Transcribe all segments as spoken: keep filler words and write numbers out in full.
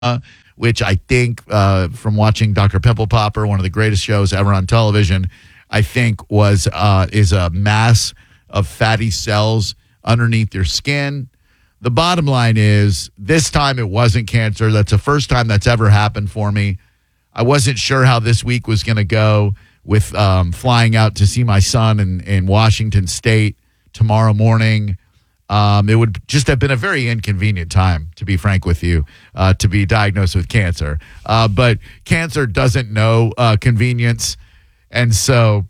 which I think uh, from watching Doctor Pimple Popper, one of the greatest shows ever on television, I think was uh, is a mass of fatty cells underneath your skin. The bottom line is this time it wasn't cancer. That's the first time that's ever happened for me. I wasn't sure how this week was going to go with um, flying out to see my son in, in Washington State tomorrow morning. Um, it would just have been a very inconvenient time, to be frank with you, uh, to be diagnosed with cancer. Uh, but cancer doesn't know uh, convenience. And so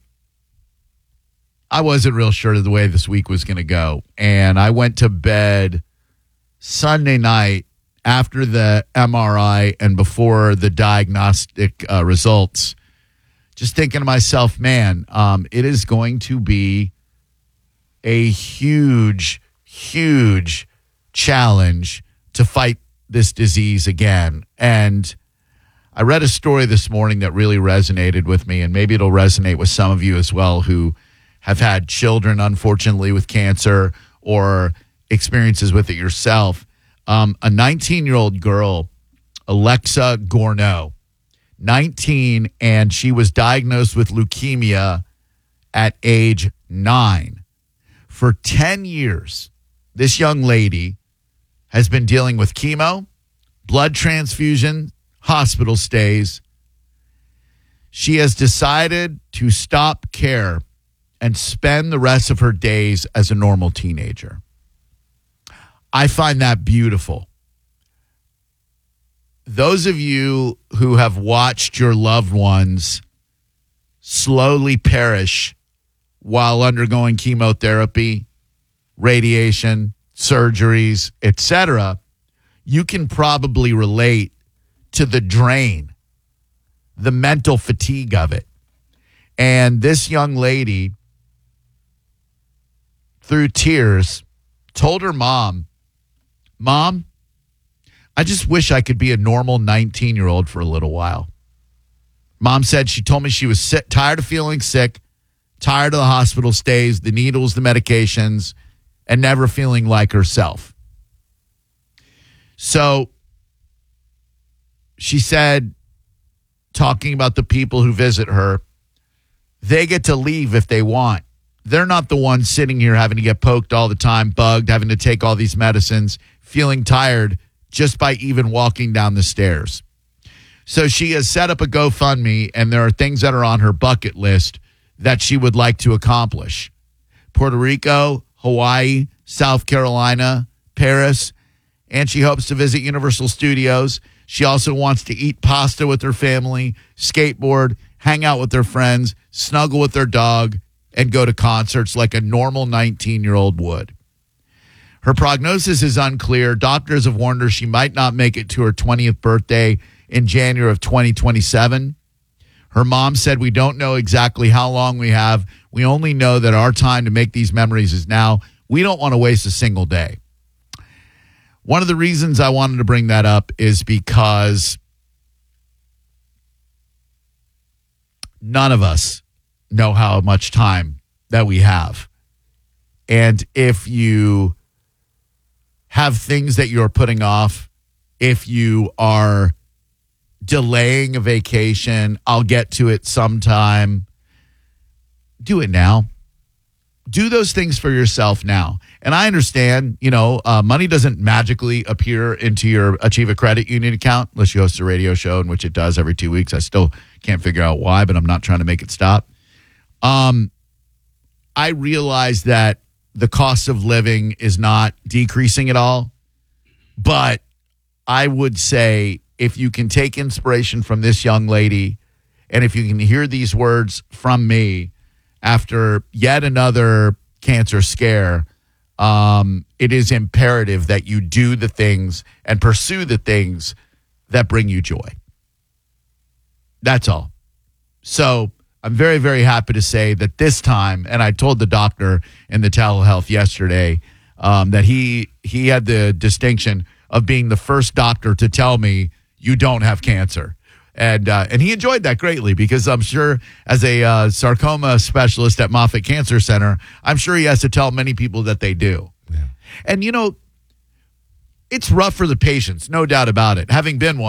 I wasn't real sure of the way this week was going to go. And I went to bed Sunday night after the M R I and before the diagnostic uh, results, just thinking to myself, man, um, it is going to be a huge, huge challenge to fight this disease again. And I read a story this morning that really resonated with me, and maybe it'll resonate with some of you as well who have had children, unfortunately, with cancer or experiences with it yourself. Um, a nineteen-year-old girl, Alexa Gorno, nineteen, and she was diagnosed with leukemia at age nine. For ten years, this young lady has been dealing with chemo, blood transfusion, hospital stays. She has decided to stop care and spend the rest of her days as a normal teenager. I find that beautiful. Those of you who have watched your loved ones slowly perish while undergoing chemotherapy, radiation, surgeries, et cetera, you can probably relate to the drain, the mental fatigue of it. And this young lady, through tears, told her mom, Mom, I just wish I could be a normal nineteen-year-old for a little while. Mom said she told me she was sick, tired of feeling sick, tired of the hospital stays, the needles, the medications, and never feeling like herself. So she said, talking about the people who visit her, they get to leave if they want. They're not the ones sitting here having to get poked all the time, bugged, having to take all these medicines, feeling tired just by even walking down the stairs. So she has set up a GoFundMe, and there are things that are on her bucket list that she would like to accomplish. Puerto Rico, Hawaii, South Carolina, Paris, and she hopes to visit Universal Studios. She also wants to eat pasta with her family, skateboard, hang out with her friends, snuggle with their dog, and go to concerts like a normal nineteen-year-old would. Her prognosis is unclear. Doctors have warned her she might not make it to her twentieth birthday in January of twenty twenty-seven. Her mom said, we don't know exactly how long we have. We only know that our time to make these memories is now. We don't want to waste a single day. One of the reasons I wanted to bring that up is because none of us know how much time that we have. And if you have things that you're putting off, if you are delaying a vacation, I'll get to it sometime, do it now. Do those things for yourself now. And I understand, you know, uh, money doesn't magically appear into your Achieve a Credit Union account unless you host a radio show, in which it does every two weeks. I still can't figure out why, but I'm not trying to make it stop. Um, I realize that the cost of living is not decreasing at all, but I would say if you can take inspiration from this young lady, and if you can hear these words from me after yet another cancer scare, um, it is imperative that you do the things and pursue the things that bring you joy. That's all. So I'm very, very happy to say that this time, and I told the doctor in the telehealth yesterday um, that he he had the distinction of being the first doctor to tell me you don't have cancer. And uh, and he enjoyed that greatly because I'm sure as a uh, sarcoma specialist at Moffitt Cancer Center, I'm sure he has to tell many people that they do. Yeah. And, you know, it's rough for the patients, no doubt about it. Having been one.